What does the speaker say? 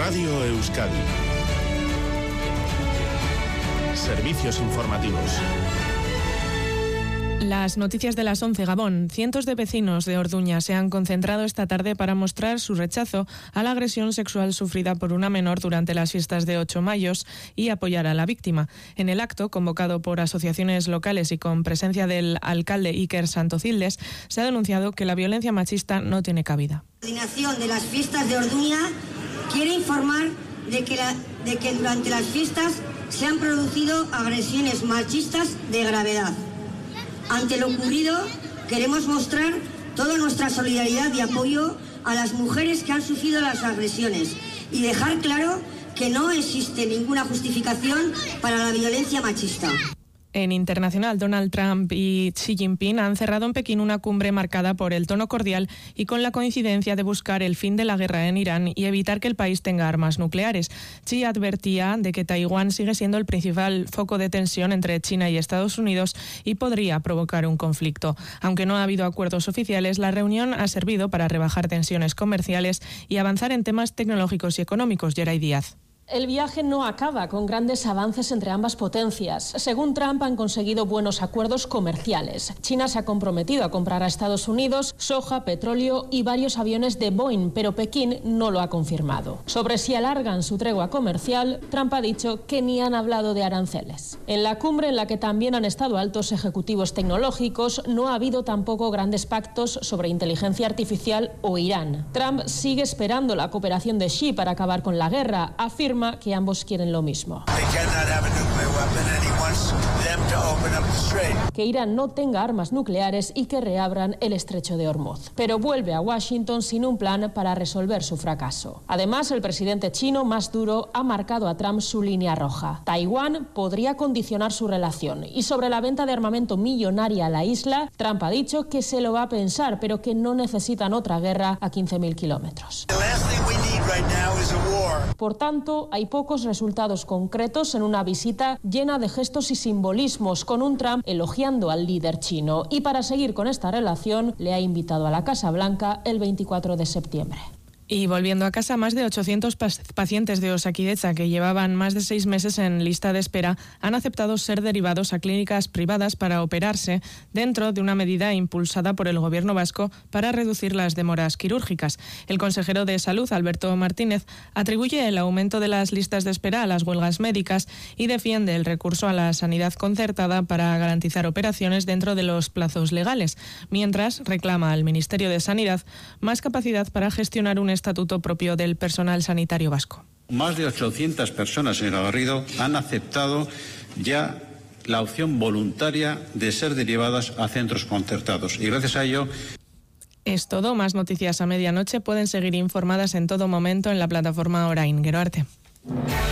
Radio Euskadi. Servicios informativos. Las noticias de las 11, Gabón. Cientos de vecinos de Orduña se han concentrado esta tarde para mostrar su rechazo a la agresión sexual sufrida por una menor durante las fiestas de 8 mayos y apoyar a la víctima. En el acto, convocado por asociaciones locales y con presencia del alcalde Iker Santocildes, se ha denunciado que la violencia machista no tiene cabida. La coordinación de las fiestas de Orduña quiere informar de que durante las fiestas se han producido agresiones machistas de gravedad. Ante lo ocurrido, queremos mostrar toda nuestra solidaridad y apoyo a las mujeres que han sufrido las agresiones y dejar claro que no existe ninguna justificación para la violencia machista. En internacional, Donald Trump y Xi Jinping han cerrado en Pekín una cumbre marcada por el tono cordial y con la coincidencia de buscar el fin de la guerra en Irán y evitar que el país tenga armas nucleares. Xi advertía de que Taiwán sigue siendo el principal foco de tensión entre China y Estados Unidos y podría provocar un conflicto. Aunque no ha habido acuerdos oficiales, la reunión ha servido para rebajar tensiones comerciales y avanzar en temas tecnológicos y económicos. Yeray Díaz. El viaje no acaba con grandes avances entre ambas potencias. Según Trump, han conseguido buenos acuerdos comerciales. China se ha comprometido a comprar a Estados Unidos soja, petróleo y varios aviones de Boeing, pero Pekín no lo ha confirmado. Sobre si alargan su tregua comercial, Trump ha dicho que ni han hablado de aranceles. En la cumbre, en la que también han estado altos ejecutivos tecnológicos, no ha habido tampoco grandes pactos sobre inteligencia artificial o Irán. Trump sigue esperando la cooperación de Xi para acabar con la guerra. Afirma que ambos quieren lo mismo. Que Irán no tenga armas nucleares y que reabran el estrecho de Hormuz. Pero vuelve a Washington sin un plan para resolver su fracaso. Además, el presidente chino más duro ha marcado a Trump su línea roja. Taiwán podría condicionar su relación. Y sobre la venta de armamento millonaria a la isla, Trump ha dicho que se lo va a pensar, pero que no necesitan otra guerra a 15.000 kilómetros. Por tanto, hay pocos resultados concretos en una visita llena de gestos y simbolismos, con un Trump elogiando al líder chino. Y para seguir con esta relación, le ha invitado a la Casa Blanca el 24 de septiembre. Y volviendo a casa, más de 800 pacientes de Osakidetza que llevaban más de 6 meses en lista de espera han aceptado ser derivados a clínicas privadas para operarse dentro de una medida impulsada por el Gobierno vasco para reducir las demoras quirúrgicas. El consejero de Salud, Alberto Martínez, atribuye el aumento de las listas de espera a las huelgas médicas y defiende el recurso a la sanidad concertada para garantizar operaciones dentro de los plazos legales, mientras reclama al Ministerio de Sanidad más capacidad para gestionar un estatuto propio del personal sanitario vasco. Más de 800 personas, señora Garrido, han aceptado ya la opción voluntaria de ser derivadas a centros concertados y gracias a ello... Es todo. Más noticias a medianoche. Pueden seguir informadas en todo momento en la plataforma Orain. Gero arte.